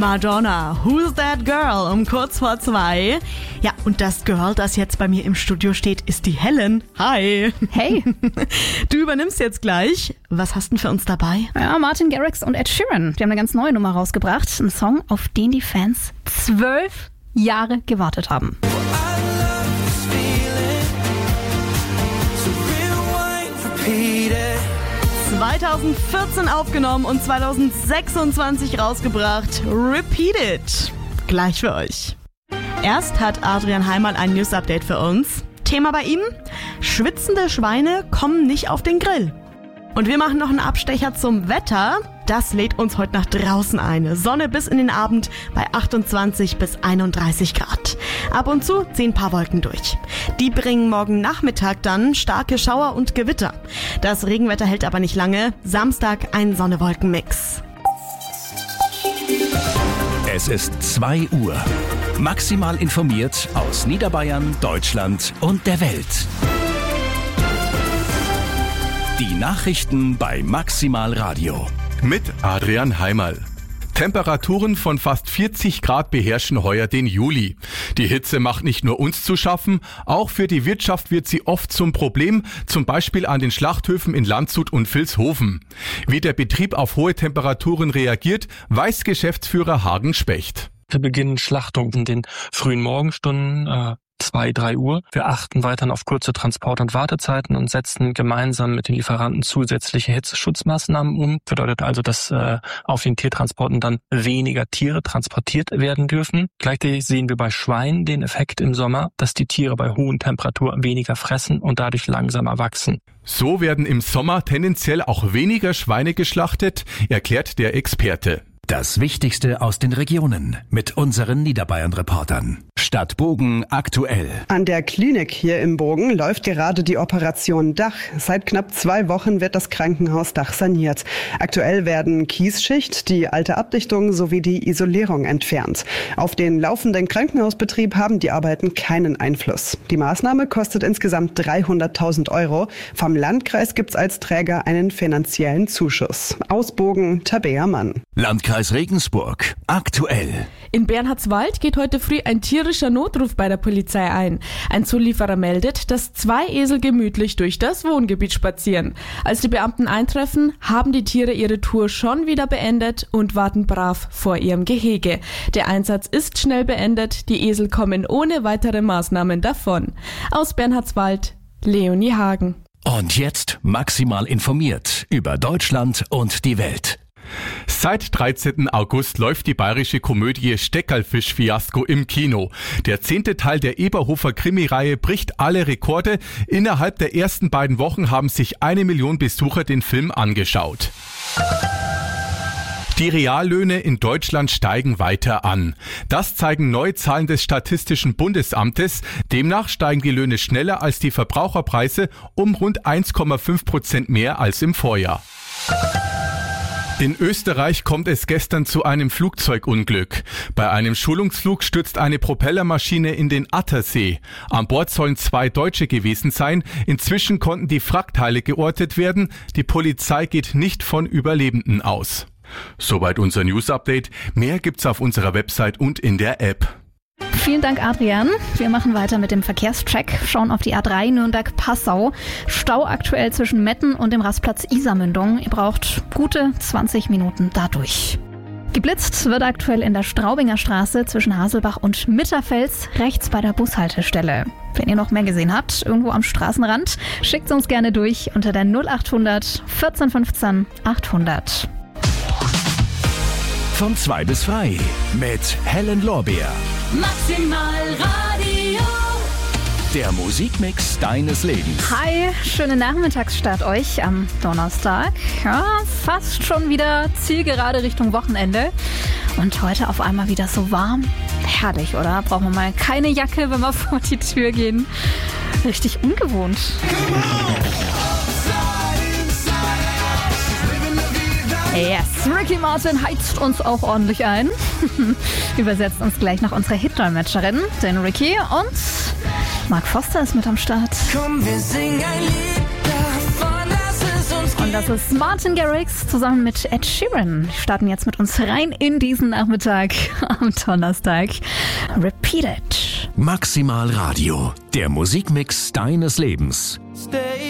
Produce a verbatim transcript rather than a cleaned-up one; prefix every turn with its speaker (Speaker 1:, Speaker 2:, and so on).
Speaker 1: Madonna, Who's That Girl, um kurz vor zwei. Ja, und das Girl, das jetzt bei mir im Studio steht, ist die Helen. Hi.
Speaker 2: Hey.
Speaker 1: Du übernimmst jetzt gleich. Was hast du denn für uns dabei?
Speaker 2: Ja, Martin Garrix und Ed Sheeran, die haben eine ganz neue Nummer rausgebracht. Ein Song, auf den die Fans zwölf Jahre gewartet haben.
Speaker 1: zweitausendvierzehn aufgenommen und zweitausendsechsundzwanzig rausgebracht. Repeat It. Gleich für euch. Erst hat Adrian Heimann ein News-Update für uns. Thema bei ihm: schwitzende Schweine kommen nicht auf den Grill. Und wir machen noch einen Abstecher zum Wetter. Das lädt uns heute nach draußen ein. Sonne bis in den Abend bei achtundzwanzig bis einunddreißig Grad. Ab und zu ziehen ein paar Wolken durch. Die bringen morgen Nachmittag dann starke Schauer und Gewitter. Das Regenwetter hält aber nicht lange. Samstag ein Sonne-Wolken-Mix.
Speaker 3: Es ist zwei Uhr. Maximal informiert aus Niederbayern, Deutschland und der Welt. Die Nachrichten bei Maximal Radio.
Speaker 4: Mit Adrian Heimal. Temperaturen von fast vierzig Grad beherrschen heuer den Juli. Die Hitze macht nicht nur uns zu schaffen, auch für die Wirtschaft wird sie oft zum Problem, zum Beispiel an den Schlachthöfen in Landshut und Vilshofen. Wie der Betrieb auf hohe Temperaturen reagiert, weiß Geschäftsführer Hagen Specht.
Speaker 5: Wir beginnen Schlachtung in den frühen Morgenstunden, äh, zwei, drei Uhr. Wir achten weiterhin auf kurze Transport- und Wartezeiten und setzen gemeinsam mit den Lieferanten zusätzliche Hitzeschutzmaßnahmen um. Bedeutet also, dass äh, auf den Tiertransporten dann weniger Tiere transportiert werden dürfen. Gleichzeitig sehen wir bei Schweinen den Effekt im Sommer, dass die Tiere bei hohen Temperaturen weniger fressen und dadurch langsamer wachsen.
Speaker 4: So werden im Sommer tendenziell auch weniger Schweine geschlachtet, erklärt der Experte.
Speaker 3: Das Wichtigste aus den Regionen mit unseren Niederbayern-Reportern. Stadt Bogen aktuell.
Speaker 6: An der Klinik hier im Bogen läuft gerade die Operation Dach. Seit knapp zwei Wochen wird das Krankenhaus Dach saniert. Aktuell werden Kiesschicht, die alte Abdichtung sowie die Isolierung entfernt. Auf den laufenden Krankenhausbetrieb haben die Arbeiten keinen Einfluss. Die Maßnahme kostet insgesamt dreihunderttausend Euro. Vom Landkreis gibt's als Träger einen finanziellen Zuschuss. Aus Bogen, Tabea Mann.
Speaker 3: Landkreis Regensburg aktuell.
Speaker 7: In Bernhardswald geht heute früh ein tierischer Notruf bei der Polizei ein. Ein Zulieferer meldet, dass zwei Esel gemütlich durch das Wohngebiet spazieren. Als die Beamten eintreffen, haben die Tiere ihre Tour schon wieder beendet und warten brav vor ihrem Gehege. Der Einsatz ist schnell beendet, die Esel kommen ohne weitere Maßnahmen davon. Aus Bernhardswald, Leonie Hagen.
Speaker 3: Und jetzt maximal informiert über Deutschland und die Welt.
Speaker 4: Seit dreizehnten August läuft die bayerische Komödie Steckerlfisch-Fiasko im Kino. Der zehnte Teil der Eberhofer Krimireihe bricht alle Rekorde. Innerhalb der ersten beiden Wochen haben sich eine Million Besucher den Film angeschaut. Die Reallöhne in Deutschland steigen weiter an. Das zeigen neue Zahlen des Statistischen Bundesamtes. Demnach steigen die Löhne schneller als die Verbraucherpreise um rund eins Komma fünf Prozent mehr als im Vorjahr. In Österreich kommt es gestern zu einem Flugzeugunglück. Bei einem Schulungsflug stürzt eine Propellermaschine in den Attersee. An Bord sollen zwei Deutsche gewesen sein. Inzwischen konnten die Wrackteile geortet werden. Die Polizei geht nicht von Überlebenden aus. Soweit unser News-Update. Mehr gibt's auf unserer Website und in der App.
Speaker 2: Vielen Dank, Adrian. Wir machen weiter mit dem Verkehrscheck, schauen auf die A drei Nürnberg-Passau. Stau aktuell zwischen Metten und dem Rastplatz Isarmündung. Ihr braucht gute zwanzig Minuten dadurch. Geblitzt wird aktuell in der Straubinger Straße zwischen Haselbach und Mitterfels, rechts bei der Bushaltestelle. Wenn ihr noch mehr gesehen habt, irgendwo am Straßenrand, schickt uns gerne durch unter der null achthundert vierzehn fünfzehn achthundert.
Speaker 3: Von zwei bis frei mit Helen Lorbeer.
Speaker 8: Maximal Radio.
Speaker 3: Der Musikmix deines Lebens.
Speaker 2: Hi, schönen Nachmittagsstart euch am Donnerstag. Ja, fast schon wieder zielgerade Richtung Wochenende. Und heute auf einmal wieder so warm. Herrlich, oder? Brauchen wir mal keine Jacke, wenn wir vor die Tür gehen. Richtig ungewohnt. Yes, Ricky Martin heizt uns auch ordentlich ein. Übersetzt uns gleich noch unsere Hitdolmetscherin, den Ricky, und Mark Foster ist mit am Start.
Speaker 8: Komm, wir singen ein Lied davon, dass es uns
Speaker 2: Und Und das ist Martin Garrix zusammen mit Ed Sheeran. Wir starten jetzt mit uns rein in diesen Nachmittag am Donnerstag. Repeat It.
Speaker 3: Maximal Radio, der Musikmix deines Lebens.
Speaker 9: Stay